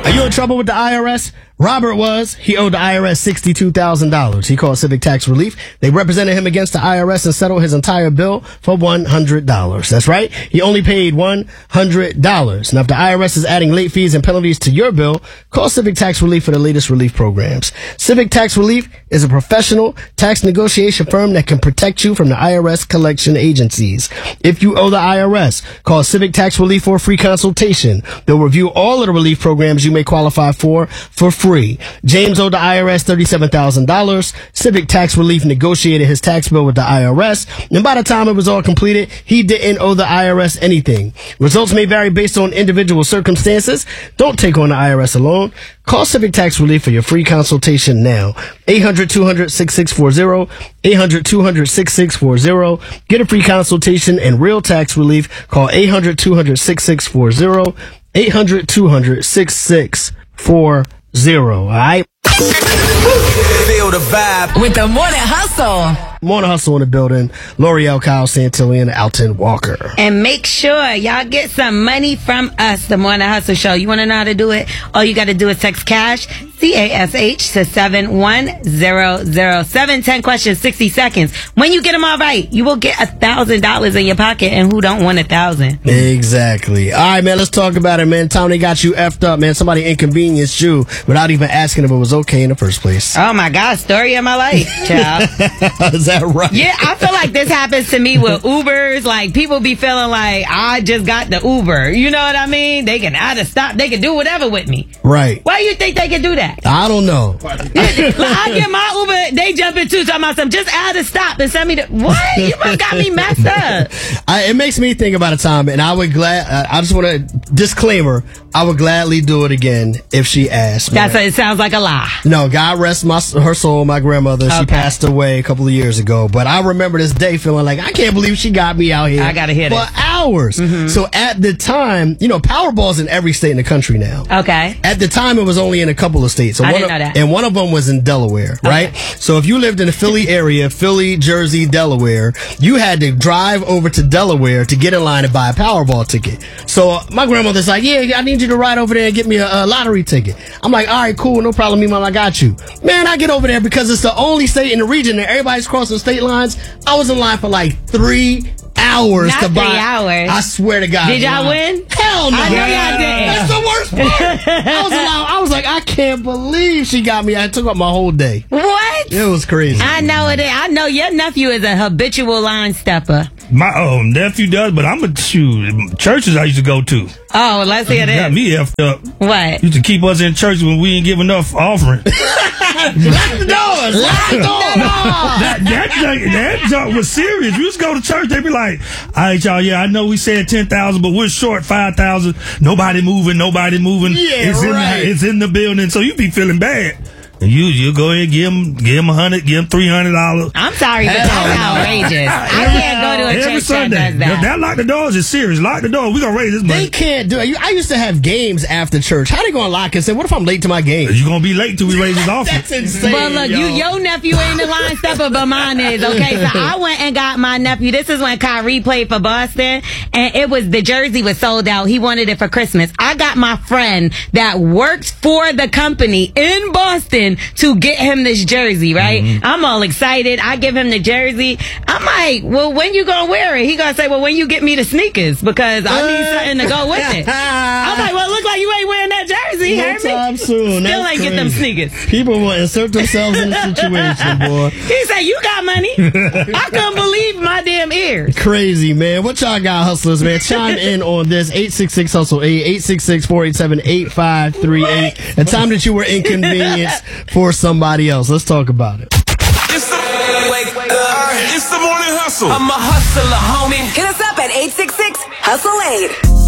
Are you in trouble with the IRS? Robert was. He owed the IRS $62,000. He called Civic Tax Relief. They represented him against the IRS and settled his entire bill for $100. That's right. He only paid $100. Now, if the IRS is adding late fees and penalties to your bill, call Civic Tax Relief for the latest relief programs. Civic Tax Relief is a professional tax negotiation firm that can protect you from the IRS collection agencies. If you owe the IRS, call Civic Tax Relief for a free consultation. They'll review all of the relief programs you may qualify for free. James owed the IRS $37,000. Civic Tax Relief negotiated his tax bill with the IRS, and by the time it was all completed, he didn't owe the IRS anything. Results may vary based on individual circumstances. Don't take on the IRS alone. Call Civic Tax Relief for your free consultation now. 800-200-6640. 800-200-6640. Get a free consultation and real tax relief. Call 800-200-6640. 800-200-6640. All right. Feel the vibe with the Morning Hustle. Morning Hustle in the building. L'Oreal, Kyle Santilli, and Alton Walker. And make sure y'all get some money from us, the Morning Hustle Show. You want to know how to do it? All you got to do is text CASH, CASH, to 71007. 10 questions, 60 seconds. When you get them all right, you will get $1,000 in your pocket. And who don't want 1,000? Exactly. All right, man, let's talk about it, man. Tom, they got you effed up, man. Somebody inconvenienced you without even asking if it was okay in the first place. Oh, my God. Story of my life, child. Is that right? Yeah, I feel like this happens to me with Ubers. Like, people be feeling like I just got the Uber. You know what I mean? They can either stop, they can do whatever with me. Right. Why do you think they can do that? I don't know. I get my Uber, they jump into talking about something. Just add a stop and send me the... What? You must got me messed up. It makes me think about a time, and I would I just want to... Disclaimer, I would gladly do it again if she asked me. It sounds like a lie. No, God rest her soul, my grandmother. Okay. She passed away a couple of years ago. But I remember this day feeling like, I can't believe she got me out here. I gotta hear for hours. Mm-hmm. So at the time, Powerball's in every state in the country now. Okay. At the time, it was only in a couple of states. So I didn't know that. And one of them was in Delaware, right? Okay. So if you lived in the Philly area, Philly, Jersey, Delaware, you had to drive over to Delaware to get in line and buy a Powerball ticket. So my grandmother's like, yeah, I need you to ride over there and get me a lottery ticket. I'm like, all right, cool, no problem, Mom, I got you. Man, I get over there because it's the only state in the region that everybody's crossing state lines. I was in line for like 3 hours Not to buy. 3 hours. I swear to God. Did y'all win? Hell no. I know y'all did. That's the worst part. I was like, I can't believe she got me. I took up my whole day. What? It was crazy. I know it is. I know your nephew is a habitual line stepper. My nephew does, but I'm a churches I used to go to. Oh, let's hear this. Got me effed up. What? Used to keep us in church when we didn't give enough offering. Lock the doors. Lock the doors. That junk was serious. We used to go to church. They'd be like, all right, y'all, yeah, I know we said 10,000, but we're short 5,000. Nobody moving. Yeah, It's in the building. So you be feeling bad. And you go ahead and give them $100, give them $300. I'm sorry, but that's outrageous. I can't go to a every church Sunday. that does that. That lock the doors is serious. Lock the door. We're going to raise this money. They can't do it. I used to have games after church. How they going to lock and say, what if I'm late to my game? You're going to be late till we raise this offering. That's insane. But look, your nephew ain't the line stepper, but mine is. Okay, so I went and got my nephew. This is when Kyrie played for Boston, and the jersey was sold out. He wanted it for Christmas. I got my friend that works for the company in Boston to get him this jersey, right? Mm-hmm. I'm all excited. I give him the jersey. I'm like, well, when you gonna wear it? He gonna say, well, when you get me the sneakers, because I need something to go with it. I'm like, well, it look like you ain't wearing that jersey. No time soon. Still ain't get them sneakers. People will insert themselves in the situation, boy. He said, you got money. I couldn't believe my damn ears. Crazy, man. What y'all got, hustlers, man? Chime in on this. 866-HUSTLE-8, 866-487-8538. The time that you were inconvenienced for somebody else. Let's talk about it. It's the morning hustle. I'm a hustler, homie. Hit us up at 866-HUSTLE-8.